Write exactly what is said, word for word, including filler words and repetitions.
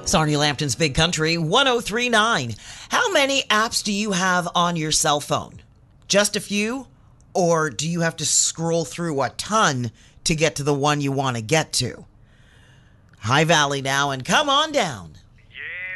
Sarnia Lampton's Big Country one oh three point nine. How many apps do you have on your cell phone? Just a few? Or do you have to scroll through a ton to get to the one you want to get to? High Valley now, and come on down.